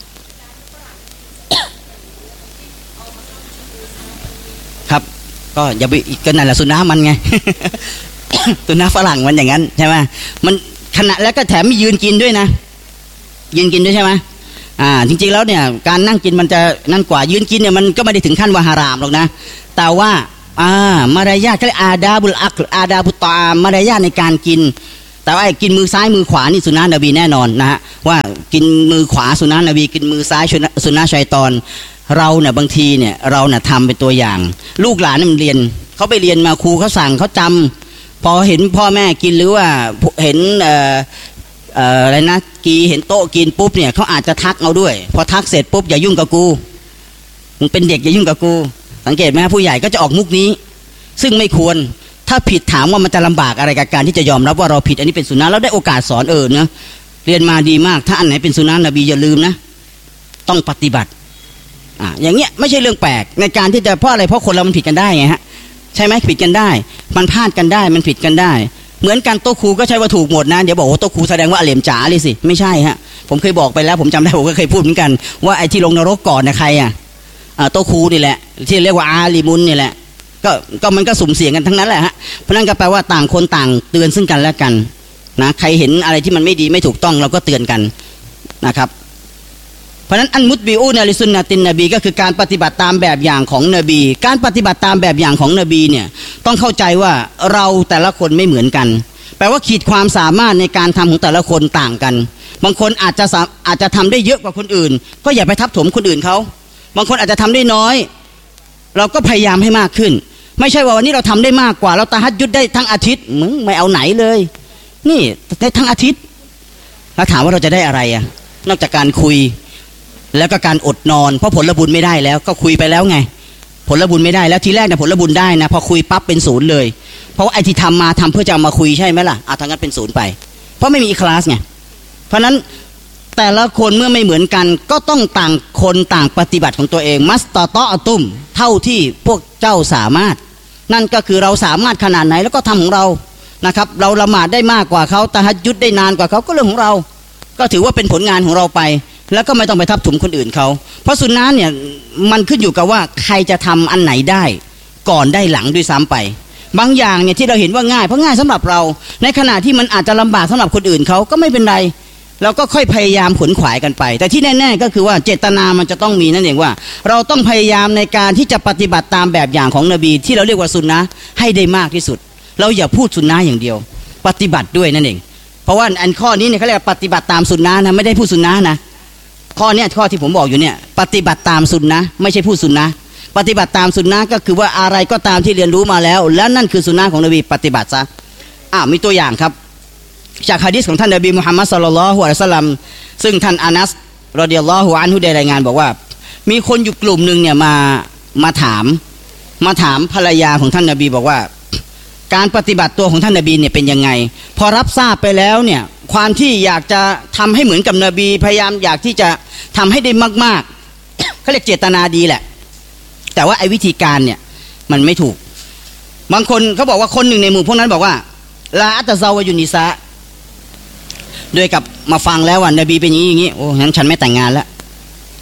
ครับก็อย่าไปกันนั่นแหละสุนนะมันไง สุนนะฝรั่งมันอย่างนั้นใช่ไหมมันขณะแล้วก็แถมมียืนกินด้วยนะยืนกินด้วยใช่ไหมอ่าจริงๆแล้วเนี่ยการนั่งกินมันจะนั่นกว่ายืนกินเนี่ยมันก็ไม่ได้ถึงขั้นว่าฮารามหรอกนะแต่ว่าอ่ามารยาทก็เรียกอาดาบุลอักอาดาบุตตามารยาทในการกินแต่ว่ากินมือซ้ายมือขวานี่สุนนะนบีแน่นอนนะฮะว่ากินมือขวาสุนนะนบีกินมือซ้ายสุนนะชัยฏอนเราเนี่ยบางทีเนี่ยเราเนี่ยทำเป็นตัวอย่างลูกหลานมันเรียนเขาไปเรียนมาครูเขาสั่งเขาจำพอเห็นพ่อแม่กินหรือว่าเห็นเอ่อเอ่ออะไรนะกีเห็นโต๊ะกินปุ๊บเนี่ยเขาอาจจะทักเอาด้วยพอทักเสร็จปุ๊บอย่ายุ่งกับกูมึงเป็นเด็กอย่ายุ่งกับกูสังเกตไหมผู้ใหญ่ก็จะออกมุกนี้ซึ่งไม่ควรถ้าผิดถามว่ามันจะลำบากอะไรกับการที่จะยอมรับว่าเราผิดอันนี้เป็นสุนนะแล้วได้โอกาสสอนเออเนะเรียนมาดีมากถ้าอันไหนเป็นสุนนะนบีอย่าลืมนะต้องปฏิบัติอ่าอย่างเงี้ยไม่ใช่เรื่องแปลกในการที่จะเพราะอะไรเพราะคนเรามันผิดกันได้ไงฮะใช่ไหมผิดกันได้มันพลาดกันได้มันผิดกันได้เหมือนกันโต๊ะครูก็ใช่ว่าถูกหมดนะเดี๋ยวบอกว่าโต๊ะครูแสดงว่าอเหลมจ๋าเลยสิไม่ใช่ฮะผมเคยบอกไปแล้วผมจำได้ผมก็เคยพูดเหมือนกันว่าไอ้ที่ลงนรกก่อนนะใครอ่ะโต๊ะครูนี่แหละที่เรียกว่าอาลีมุนนี่แหละก็ก็มันก็สุ่มเสี่ยงกันทั้งนั้นแหละฮะเพราะนั้นก็แปลว่าต่างคนต่างเตือนซึ่งกันและกันนะใครเห็นอะไรที่มันไม่ดีไม่ถูกต้องเราก็เตือนกันนะครับเพราะนั้นอันมุตบิอูนะลิซุนนะตินนบีก็คือการปฏิบัติตามแบบอย่างของนบีการปฏิบัติตามแบบอย่างของนบีเนี่ยต้องเข้าใจว่าเราแต่ละคนไม่เหมือนกันแปลว่าขีดความสามารถในการทำของแต่ละคนต่างกันบางคนอาจจะอาจจะทำได้เยอะกว่าคนอื่นก็อย่าไปทับถมคนอื่นเขาบางคนอาจจะทำได้น้อยเราก็พยายามให้มากขึ้นไม่ใช่ว่าวันนี้เราทำได้มากกว่าเราตะฮัดยุดได้ทั้งอาทิตย์มึงไม่เอาไหนเลยนี่ได้ทั้งอาทิตย์แล้วถามว่าเราจะได้อะไรอ่ะนอกจากการคุยแล้วก็การอดนอนเพราะผลบุญไม่ได้แล้วก็คุยไปแล้วไงผลบุญไม่ได้แล้วทีแรกเนี่ยผลบุญได้นะพอคุยปั๊บเป็นศูนย์เลยเพราะว่าไอ้ที่ทำมาทำเพื่อจะมาคุยใช่ไหมล่ะอ่ะทางนั้นเป็นศูนย์ไปเพราะไม่มีอีคลาสไงเพราะนั้นแต่ละคนเมื่อไม่เหมือนกันก็ต้องต่างคนต่างปฏิบัติของตัวเองมัสตอตอตุมเท่าที่พวกเจ้าสามารถนั่นก็คือเราสามารถขนาดไหนแล้วก็ทำของเรานะครับเราละหมาดได้มากกว่าเขาตะฮัจญุดได้นานกว่าเขาก็เรื่องของเราก็ถือว่าเป็นผลงานของเราไปแล้วก็ไม่ต้องไปทับถมคนอื่นเขาเพราะสุนนะเนี่ยมันขึ้นอยู่กับว่าใครจะทำอันไหนได้ก่อนได้หลังด้วยซ้ำไปบางอย่างเนี่ยที่เราเห็นว่าง่ายเพราะง่ายสำหรับเราในขณะที่มันอาจจะลำบากสำหรับคนอื่นเขาก็ไม่เป็นไรเราก็ค่อยพยายามขวนขวายกันไปแต่ที่แน่ๆก็คือว่าเจตนามันจะต้องมีนั่นเองว่าเราต้องพยายามในการที่จะปฏิบัติตามแบบอย่างของนบีที่เราเรียกว่าสุนนะให้ได้มากที่สุดเราอย่าพูดสุนนะอย่างเดียวปฏิบัติด้วยนั่นเองเพราะว่าอันข้อนี้เนี่ยเขาเรียกปฏิบัติตามสุนนะนะไม่ได้พูดสุนนะนะข้อเนี้ยข้อที่ผมบอกอยู่เนี่ยปฏิบัติตามสุนนะไม่ใช่พูดสุนนะปฏิบัติตามสุนนะก็คือว่าอะไรก็ตามที่เรียนรู้มาแล้วแล้วนั่นคือสุนนะของนบีปฏิบัติซะอ้าวมีตัวอย่างครับจากหะดีษของท่านนบีมุฮัมมัดศ็อลลัลลอฮุอะลัยฮิวะซัลลัมซึ่งท่านอานัสรอฎิยัลลอฮุอันฮุได้รายงานบอกว่ามีคนอยู่กลุ่มหนึ่งเนี่ยมามาถามมาถามภรรยาของท่านนบีบอกว่าการปฏิบัติตัวของท่านนบีเนี่ยเป็นยังไงพอรับทราบไปแล้วเนี่ยความที่อยากจะทำให้เหมือนกับนบีพยายามอยากที่จะทำให้ได้มากๆ เขาเรียกเจตนาดีแหละแต่ว่าไอ้วิธีการเนี่ยมันไม่ถูกบางคนเขาบอกว่าคนหนึ่งในหมู่พวกนั้นบอกว่าลาอัตซาวะยุนิซะโดยกับมาฟังแล้วว่านบีเป็นอย่างนี้อย่างนี้โอ้งั้นฉันไม่แต่งงานแล้ว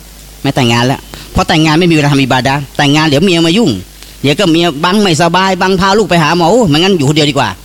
ไม่แต่งงานแล้วเพราะแต่งงานไม่มีเวลาทำอิบาดะห์แต่งงานเดี๋ยวเมียมายุ่งเดี๋ยวก็เมียบังไม่สบายบังพาลูกไปหาหมอไม่งั้นอยู่คนเดียวดีกว่า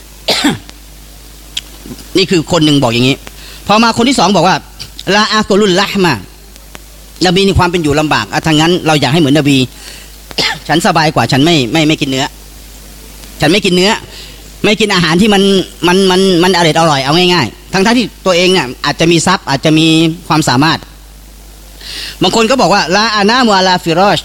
นี่คือคนหนึ่งบอกอย่างนี้พอมาคนที่สองบอกว่าลาอากุลุลละห์มานบีมีความเป็นอยู่ลำบากอ่ะทางนั้นเราอยากให้เหมือนนบี ฉันสบายกว่าฉันไม่ไม่ไม่กินเนื้อฉันไม่กินเนื้อไม่กินอาหารที่มันมันมันมันอร่อยอร่อยเอาง่ายๆทั้งทั้งที่ตัวเองเนี่ยอาจจะมีทรัพย์อาจจะมีความสามารถบางคนก็บอกว่าลาอานามูอาลาฟิรอช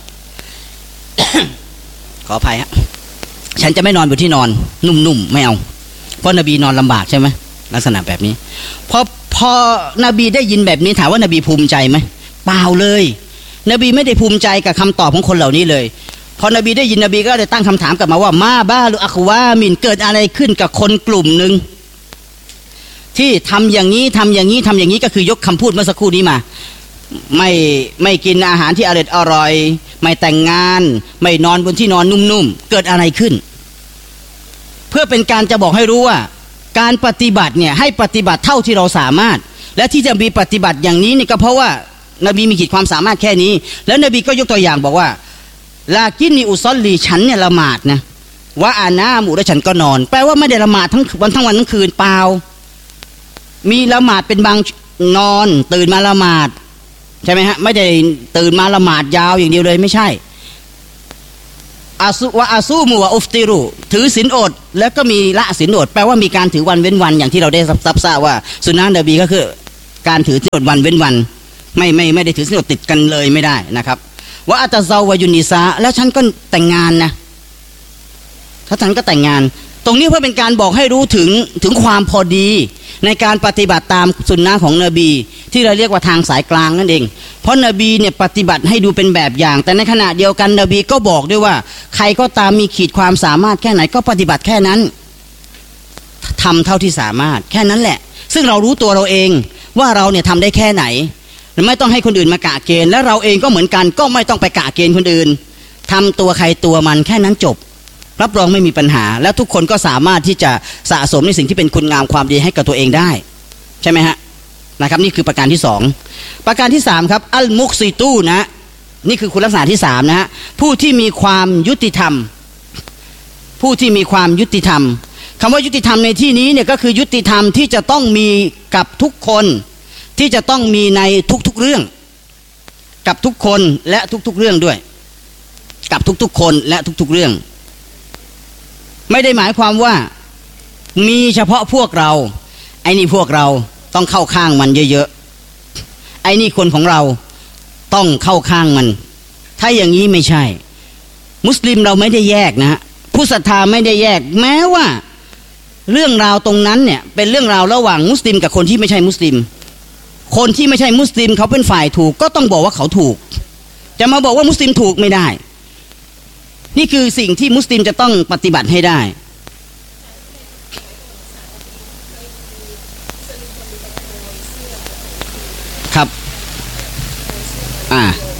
ขออภัยฮะฉันจะไม่นอนบนที่นอนนุ่มๆไม่เอาเพราะนบีนอนลำบากใช่ไหมลักษณะแบบนี้พอพอนบีได้ยินแบบนี้ถามว่านบีภูมิใจไหมเปล่าเลยนบีไม่ได้ภูมิใจกับคำตอบของคนเหล่านี้เลยพอนบีได้ยินนบีก็เลยตั้งคำถามกลับมาว่ามาบ้าหรืออัความินเกิดอะไรขึ้นกับคนกลุ่มหนึ่งที่ทำอย่างนี้ทำอย่างนี้ทำอย่างนี้ก็คือยกคำพูดเมื่อสักครู่นี้มาไม่ไม่กินอาหารที่อร่อยอร่อยไม่แต่งงานไม่นอนบนที่นอนนุ่มๆเกิดอะไรขึ้นเพื่อเป็นการจะบอกให้รู้ว่าการปฏิบัติเนี่ยให้ปฏิบัติเท่าที่เราสามารถและที่จะมีปฏิบัติอย่างนี้นี่ก็เพราะว่านบีมีขีดความสามารถแค่นี้แล้วนบีก็ยกตัวอย่างบอกว่าลากินนีอุซอลลีฉันเนี่ยละหมาดนะว่าอานามูและฉันก็นอนแปลว่าไม่ได้ละหมาดทั้งวันทั้งวันทั้งคืนเปล่ามีละหมาดเป็นบางนอนตื่นมาละหมาดใช่ไหมฮะไม่ได้ตื่นมาละหมาดยาวอย่างเดียวเลยไม่ใช่อาซุวะอาซูมูวะอุฟติรุถือศีลอดแล้วก็มีละศีลอดแปลว่ามีการถือวันเว้นวันอย่างที่เราได้ทราบทราบว่าสุนนะนบีก็คือการถือศีลอดวันเว้นวันไม่ไม่ไม่ได้ถือศีลอดติดกันเลยไม่ได้นะครับว่าอัตซาวายุนิซาแล้วฉันก็แต่งงานนะถ้าฉันก็แต่งงานตรงนี้เพื่อเป็นการบอกให้รู้ถึงถึงความพอดีในการปฏิบัติตามสุนนะของนบีที่เราเรียกว่าทางสายกลางนั่นเองเพราะนบีเนี่ยปฏิบัติให้ดูเป็นแบบอย่างแต่ในขณะเดียวกันนบีก็บอกด้วยว่าใครก็ตามมีขีดความสามารถแค่ไหนก็ปฏิบัติแค่นั้นทำเท่าที่สามารถแค่นั้นแหละซึ่งเรารู้ตัวเราเองว่าเราเนี่ยทำได้แค่ไหนไม่ต้องให้คนอื่นมากะเกณฑ์และเราเองก็เหมือนกันก็ไม่ต้องไปกะเกณฑ์คนอื่นทำตัวใครตัวมันแค่นั้นจบรับรองไม่มีปัญหาแล้วทุกคนก็สามารถที่จะสะสมในสิ่งที่เป็นคุณงามความดีให้กับตัวเองได้ใช่ไหมฮะนะครับนี่คือประการที่สองประการที่สามครับอัลมุกซิตูนะนี่คือคุณลักษณะที่สามนะฮะผู้ที่มีความยุติธรรมผู้ที่มีความยุติธรรมคำว่ายุติธรรมในที่นี้เนี่ยก็คือยุติธรรมที่จะต้องมีกับทุกคนที่จะต้องมีในทุกๆเรื่องกับทุกคนและทุกๆเรื่องด้วยกับทุกๆคนและทุกๆเรื่องไม่ได้หมายความว่ามีเฉพาะพวกเราไอ้นี่พวกเราต้องเข้าข้างมันเยอะๆไอ้นี่คนของเราต้องเข้าข้างมันถ้าอย่างนี้ไม่ใช่มุสลิมเราไม่ได้แยกนะฮะผู้ศรัทธาไม่ได้แยกแม้ว่าเรื่องราวตรงนั้นเนี่ยเป็นเรื่องราวระหว่างมุสลิมกับคนที่ไม่ใช่มุสลิมคนที่ไม่ใช่มุสลิมเขาเป็นฝ่ายถูกก็ต้องบอกว่าเขาถูกจะมาบอกว่ามุสลิมถูกไม่ได้นี่คือสิ่งที่มุสลิมจะต้องปฏิบัติให้ได้ครับอ่า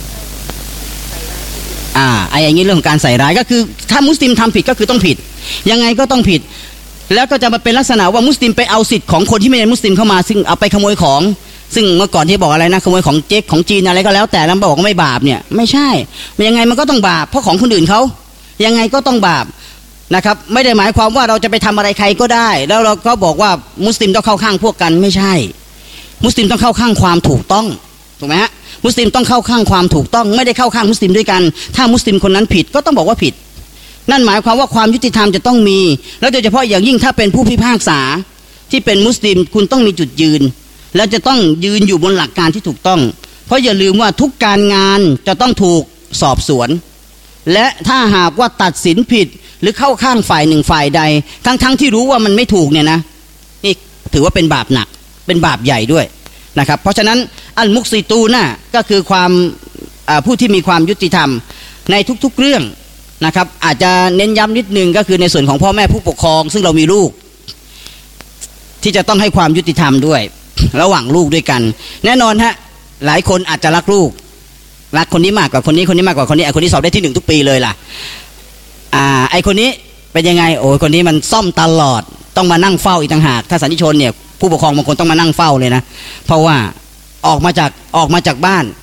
อ่าไอ้อย่างนี้เรื่องของการใส่ร้ายก็คือถ้ามุสลิมทำผิดก็คือต้องผิดยังไงก็ต้องผิดแล้วก็จะมาเป็นลักษณะว่ามุสลิมไปเอาสิทธิ์ของคนที่ไม่ใช่มุสลิมเข้ามาซึ่งเอาไปขโมยของซึ่งเมื่อก่อนที่บอกอะไรนะขโมยของเจ๊กของจีนอะไรก็แล้วแต่แล้วบอกว่าไม่บาปเนี่ยไม่ใช่ยังไงมันก็ต้องบาปเพราะของคนอื่นเขายังไงก็ต้องบาปนะครับไม่ได้หมายความว่าเราจะไปทำอะไรใครก็ได้แล้วเราก็บอกว่ามุสลิมต้องเข้าข้างพวกกันไม่ใช่มุสลิมต้องเข้าข้างความถูกต้องถูกไหมฮะมุสลิมต้องเข้าข้างความถูกต้องไม่ได้เข้าข้างมุสลิมด้วยกันถ้ามุสลิมคนนั้นผิดก็ต้องบอกว่าผิดนั่นหมายความว่าความยุติธรรมจะต้องมีแล้วโดยเฉพาะอย่างยิ่งถ้าเป็นผู้พิพากษาที่เป็นมุสลิมคุณต้องมีจุดยืนและจะต้องยืนอยู่บนหลักการที่ถูกต้องเพราะอย่าลืมว่าทุกการงานจะต้องถูกสอบสวนและถ้าหากว่าตัดสินผิดหรือเข้าข้างฝ่ายหนึ่งฝ่ายใดทั้งๆ ท, ที่รู้ว่ามันไม่ถูกเนี่ยนะนี่ถือว่าเป็นบาปหนักเป็นบาปใหญ่ด้วยนะครับเพราะฉะนั้นอัลมุกซิตูน่ะก็คือความผู้ที่มีความยุติธรรมในทุกๆเรื่องนะครับอาจจะเน้นย้ำนิดนึงก็คือในส่วนของพ่อแม่ผู้ปกครองซึ่งเรามีลูกที่จะต้องให้ความยุติธรรมด้วยระหว่างลูกด้วยกันแน่นอนฮะหลายคนอาจจะรักลูกรักคนนี้มากกว่าคนนี้คนนี้มากกว่าคนนี้ไอ้คนนี้สอบได้ที่หนึ่งทุกปีเลยล่ะอ่าไอ้คนนี้เป็นยังไงโอ้ยคนนี้มันซ่อมตลอดต้องมานั่งเฝ้าอีกต่างหากถ้าสันติชนเนี่ยผู้ปกครองบางคนต้องมานั่งเฝ้าเลยนะเพราะว่าออกมาจากออกมาจากบ้าน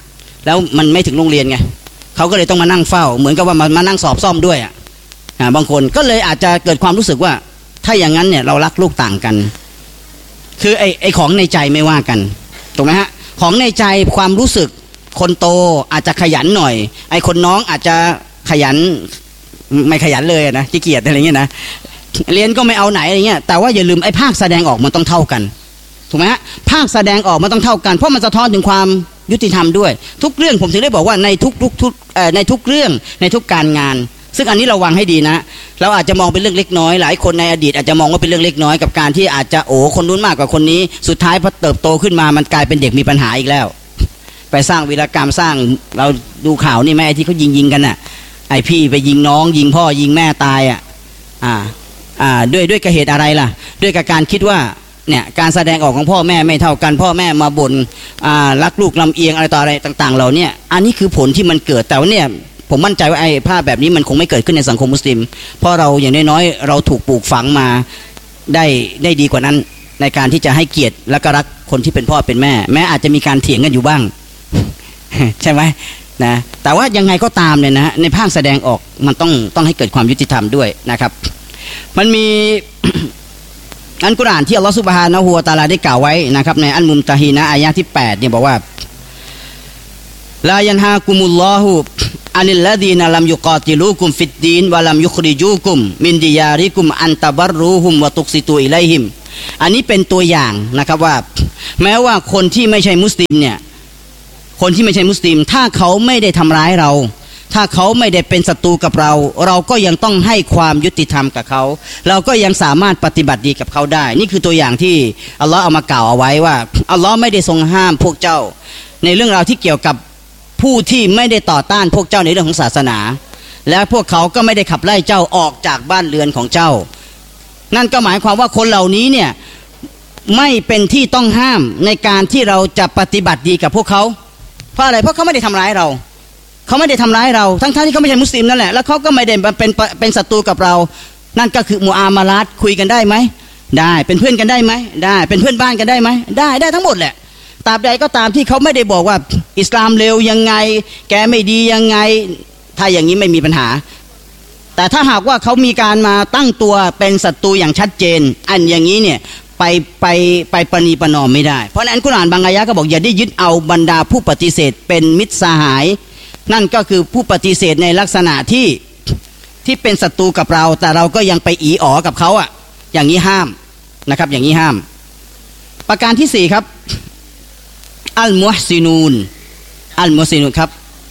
แล้วมันไม่ถึงโรงเรียนไงเขาก็เลยต้องมานั่งเฝ้าเหมือนกับว่ามามานั่งสอบซ่อมด้วยอ่ะบางคนก็เลยอาจจะเกิดความรู้สึกว่าถ้าอย่างนั้นเนี่ยเรารักลูกต่างกันคือไอ้ไอ้ของในใจไม่ว่ากันถูกไหมฮะของในใจความรู้สึกคนโตอาจจะขยันหน่อยไอ้คนน้องอาจจะขยันไม่ขยันเลยนะขี้เกียจอะไรเงี้ยนะเรียนก็ไม่เอาไหนอะไรเงี้ยแต่ว่าอย่าลืมไอ้ภาคแสดงออกมันต้องเท่ากันถูกไหมฮะภาคแสดงออกมันต้องเท่ากันเพราะมันสะท้อนถึงความยุติธรรมด้วยทุกเรื่องผมถึงได้บอกว่าในทุกทุกทุกในทุกเรื่องในทุกการงานซึ่งอันนี้เราวางให้ดีนะเราอาจจะมองเป็นเรื่องเล็กน้อยหลายคนในอดีตอาจจะมองว่าเป็นเรื่องเล็กน้อยกับการที่อาจจะโอ้คนนู้นมากกว่าคนนี้สุดท้ายพอเติบโตขึ้นมามันกลายเป็นเด็กมีปัญหาอีกแล้วไปสร้างวีรกรรมสร้างเราดูข่าวนี่แม่ที่เขายิงยิงกันน่ะไอพี่ไปยิงน้องยิงพ่อยิงแม่ตายอ่ะอ่าอ่าด้วยด้วยกเหตุอะไรล่ะด้วยกับการคิดว่าเนี่ยการแสดงออกของพ่อแม่ไม่เท่ากันพ่อแม่มาบ่นอ่ารักลูกลำเอียงอะไรต่ออะไรต่างๆเราเนี่ยอันนี้คือผลที่มันเกิดแต่ว่าเนี่ยผมมั่นใจว่าไอ้ภาพแบบนี้มันคงไม่เกิดขึ้นในสังคมมุสลิมเพราะเราอย่างน้อยๆเราถูกปลูกฝังมาได้ได้ดีกว่านั้นในการที่จะให้เกียรติและก็รักคนที่เป็นพ่อเป็นแม่แม้อาจจะมีการเถียงกันอยู่บ้าง ใช่ไหมนะแต่ว่ายังไงก็ตามเนี่ยนะในภาคแสดงออกมันต้องต้องให้เกิดความยุติธรรมด้วยนะครับมันมี อันกุรอานที่อัลลอฮฺซุบฮานะฮูวะตะอาลาได้กล่าวไว้นะครับในอัลมุมตะฮีนะอายะห์ที่แปดเนี่ยบอกว่าลายันฮากุมุลลอฮุอันิลลดีนะลัมยุกาติลูกุมฟิดดีนวะลัมยุคริจูกุมมินดิยาริกุมอันตะบัรรูฮุมวะตุกซิตูอิไลฮิมอันนี้เป็นตัวอย่างนะครับว่าแม้ว่าคนที่ไม่ใช่มุสลิมเนี่ยคนที่ไม่ใช่มุสลิมถ้าเขาไม่ได้ทำร้ายเราถ้าเขาไม่ได้เป็นศัตรูกับเราเราก็ยังต้องให้ความยุติธรรมกับเขาเราก็ยังสามารถปฏิบัติดีกับเขาได้นี่คือตัวอย่างที่อัลลอฮ์เอามากล่าวเอาไว้ว่าอัลลอฮ์ไม่ได้ทรงห้ามพวกเจ้าในเรื่องราวที่เกี่ยวกับผู้ที่ไม่ได้ต่อต้านพวกเจ้าในเรื่องของศาสนาและพวกเขาก็ไม่ได้ขับไล่เจ้าออกจากบ้านเรือนของเจ้านั่นก็หมายความว่าคนเหล่านี้เนี่ยไม่เป็นที่ต้องห้ามในการที่เราจะปฏิบัติดีกับพวกเขาเพราะอะไรเพราะเขาไม่ได้ทำร้ายเราเขาไม่ได้ทำร้ายเราทั้งๆที่เขาไม่ใช่มุสลิมนั่นแหละแล้วเขาก็ไม่ได้เป็นเป็นศัตรูกับเรานั่นก็คือมุอามาลัตคุยกันได้ไหมได้เป็นเพื่อนกันได้ไหมได้เป็นเพื่อนบ้านกันได้ไหมได้ได้ทั้งหมดแหละตราบใดก็ตามที่เขาไม่ได้บอกว่าอิสลามเลวยังไงแกไม่ดียังไงถ้าอย่างนี้ไม่มีปัญหาแต่ถ้าหากว่าเขามีการมาตั้งตัวเป็นศัตรูอย่างชัดเจนอันอย่างนี้เนี่ยไปไปไปปณีประนอมไม่ได้เพราะนั้นกุรอานบางอายะห์ก็บอกอย่าได้ยึดเอาบรรดาผู้ปฏิเสธเป็นมิตรสหายนั่นก็คือผู้ปฏิเสธในลักษณะที่ที่เป็นศัตรูกับเราแต่เราก็ยังไปอีอ๋อกับเขาอ่ะอย่างนี้ห้ามนะครับอย่างนี้ห้ามประการที่สี่ครับอัลมุฮซินูนอัลมุฮซินูนครับ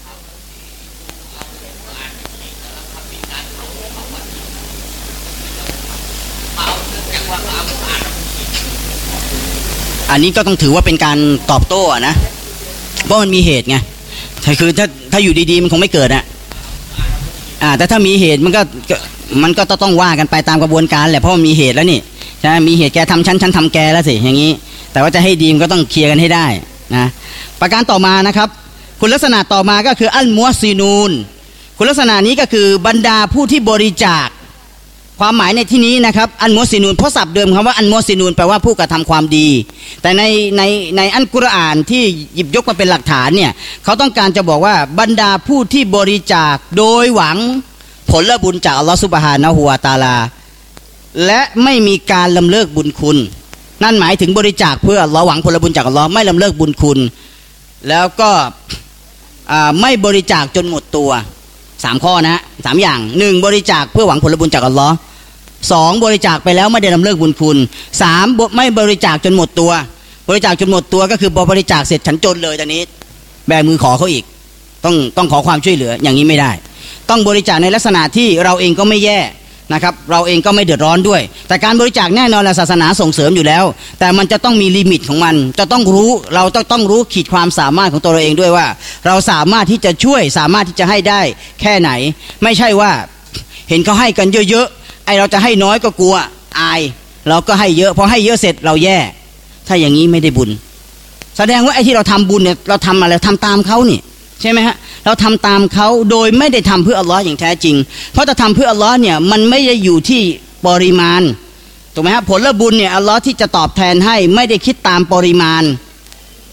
อันนี้ก็ต้องถือว่าเป็นการตอบโต้นะเพราะมันมีเหตุไงคือถ้าถ้าอยู่ดีๆมันคงไม่เกิดอะอ่าแต่ถ้ามีเหตุมันก็มันก็ต้องว่ากันไปตามกระบวนการแหละเพราะมันมีเหตุแล้วนี่ใช่ไหมมีเหตุแกทำฉันฉันทำแกแล้วสิอย่างนี้แต่ว่าจะให้ดีมันก็ต้องเคลียร์กันให้ได้นะประการต่อมานะครับคุณลักษณะต่อมาก็คืออัลมุฮซินูนคุณลักษณะนี้ก็คือบรรดาผู้ที่บริจาคความหมายในที่นี้นะครับอันมุฮซินูนเพราะศัพท์เดิมคำว่าอันมุฮซินูนแปลว่าผู้กระทำความดีแต่ในในในอัลกุรอานที่หยิบยกมาเป็นหลักฐานเนี่ยเขาต้องการจะบอกว่าบรรดาผู้ที่บริจาคโดยหวังผลบุญจากอัลลอฮฺซุบฮานะฮูวะตะอาลาและไม่มีการลำเลิกบุญคุณนั่นหมายถึงบริจาคเพื่ออัลลอฮ์หวังผลบุญจากอัลลอฮ์ไม่ลำเลิกบุญคุณแล้วก็ไม่บริจาคจนหมดตัวสามข้อนะสามอย่างหนึ่งบริจาคเพื่อหวังผลบุญจากอัลลอฮ์สองบริจาคไปแล้วไม่ได้ลำเลิกบุญคุณสามไม่บริจาคจนหมดตัวบริจาคจนหมดตัวก็คือบริจาคเสร็จฉันจนเลยตอนนี้แบมือขอเขาอีกต้องต้องขอความช่วยเหลืออย่างนี้ไม่ได้ต้องบริจาคในลักษณะที่เราเองก็ไม่แย่นะครับเราเองก็ไม่เดือดร้อนด้วยแต่การบริจาคแน่นอนและศาสนาส่งเสริมอยู่แล้วแต่มันจะต้องมีลิมิตของมันจะต้องรู้เราต้องต้องรู้ขีดความสามารถของตัวเราเองด้วยว่าเราสามารถที่จะช่วยสามารถที่จะให้ได้แค่ไหนไม่ใช่ว่าเห็นเขาให้กันเยอะๆไอเราจะให้น้อยก็กลัวอายเราก็ให้เยอะพอให้เยอะเสร็จเราแย่ถ้าอย่างนี้ไม่ได้บุญแสดงว่าไอ้ที่เราทำบุญเนี่ยเราทำอะไรทำตามเขานี่ใช่ไหมฮะเราทำตามเขาโดยไม่ได้ทำเพื่ออัลลอฮ์อย่างแท้จริงเพราะถ้าทำเพื่ออัลลอฮ์เนี่ยมันไม่ได้อยู่ที่ปริมาณถูกไหมฮะผลบุญเนี่ยอัลลอฮ์ที่จะตอบแทนให้ไม่ได้คิดตามปริมาณ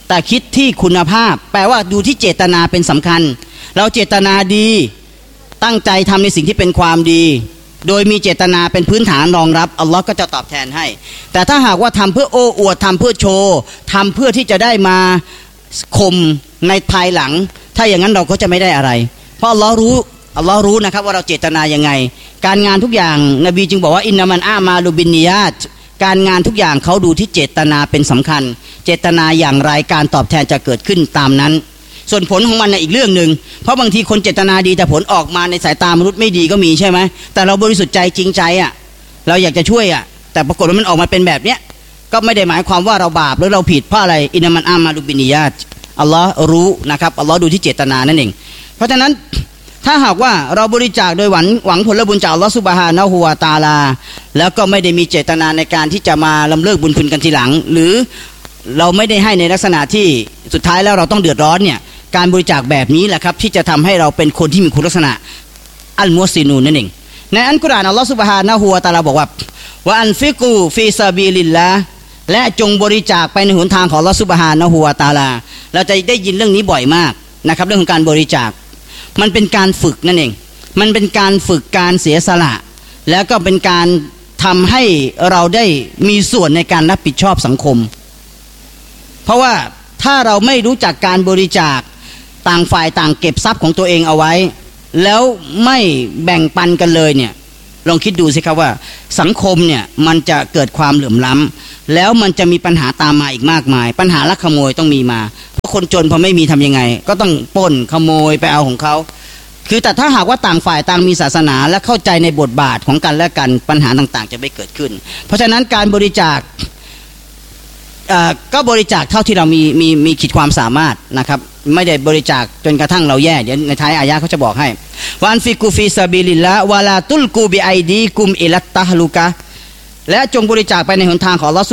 แต่คิดที่คุณภาพแปลว่าดูที่เจตนาเป็นสำคัญเราเจตนาดีตั้งใจทำในสิ่งที่เป็นความดีโดยมีเจตนาเป็นพื้นฐานรองรับอัลลอฮ์ก็จะตอบแทนให้แต่ถ้าหากว่าทำเพื่อโอ้อวดทำเพื่อโชว์ทำเพื่อที่จะได้มาข่มในภายหลังถ้าอย่างนั้นเราก็จะไม่ได้อะไรเพราะอัลลอฮ์รู้อัลลอฮ์รู้นะครับว่าเราเจตนายังไงการงานทุกอย่างนบีจึงบอกว่าอินนามันอามาลูบินนิยาตการงานทุกอย่างเขาดูที่เจตนาเป็นสำคัญเจตนาอย่างไรการตอบแทนจะเกิดขึ้นตามนั้นส่วนผลของมันในอีกเรื่องหนึ่งเพราะบางทีคนเจตนาดีแต่ผลออกมาในสายตามนุษย์ไม่ดีก็มีใช่ไหมแต่เราบริสุทธิ์ใจจริงใจอ่ะเราอยากจะช่วยอ่ะแต่ปรากฏว่ามันออกมาเป็นแบบเนี้ยก็ไม่ได้หมายความว่าเราบาปหรือเราผิดเพราะอะไรอินนามันอามาลูบินนิยาตอัลลอฮ์รู้นะครับอัลลอฮ์ดูที่เจตนานั่นเองเพราะฉะนั้นถ้าหากว่าเราบริจาคโดยหวังหวังผลบุญจากอัลลอฮฺซุบฮานะฮูวะตะอาลาแล้วก็ไม่ได้มีเจตนาในการที่จะมาลำเลิกบุญคุณกันทีหลังหรือเราไม่ได้ให้ในลักษณะที่สุดท้ายแล้วเราต้องเดือดร้อนเนี่ยการบริจาคแบบนี้แหละครับที่จะทำให้เราเป็นคนที่มีคุณลักษณะอัลมุซินูนนั่นเองในอัลกุรอานอัลลอฮฺซุบฮานะฮูวะตะอาลาบอกว่าว่าอันฟิกูฟีซาบีลิลลาห์และจงบริจาคไปในหนทางของอัลลอฮฺซุบฮานะฮูวะตะอาลาเราจะได้ยินเรื่องนี้บ่อยมากนะครับเรื่องของการบริจาคมันเป็นการฝึกนั่นเองมันเป็นการฝึกการเสียสละแล้วก็เป็นการทำให้เราได้มีส่วนในการรับผิดชอบสังคมเพราะว่าถ้าเราไม่รู้จักการบริจาคต่างฝ่ายต่างเก็บทรัพย์ของตัวเองเอาไว้แล้วไม่แบ่งปันกันเลยเนี่ยลองคิดดูสิครับว่าสังคมเนี่ยมันจะเกิดความเหลื่อมล้ำแล้วมันจะมีปัญหาตามมาอีกมากมายปัญหาลักขโมยต้องมีมาเพราะคนจนพอไม่มีทำยังไงก็ต้องปล้นขโมยไปเอาของเขาคือแต่ถ้าหากว่าต่างฝ่ายต่างมีศาสนาและเข้าใจในบทบาทของกันและกันปัญหาต่างๆจะไม่เกิดขึ้นเพราะฉะนั้นการบริจาคก็บริจาคเท่าที่เรามีมีมีขีดความสามารถนะครับไม่ได้บริจาคจนกระทั่งเราแย่เดี๋ยวในท้ายอายะเขาจะบอกให้วันฟิกูฟีซาบิลิลละวะลาตุลกูบิไอดีกุมอิลัตตะฮลุกะและจงบริจาคไปในหนทางของอัลเลาะห์